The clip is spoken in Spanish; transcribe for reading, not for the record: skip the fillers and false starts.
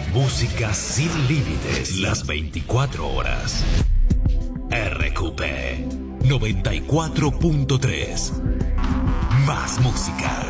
Música sin límites las 24 horas. RQP 94.3. Más música.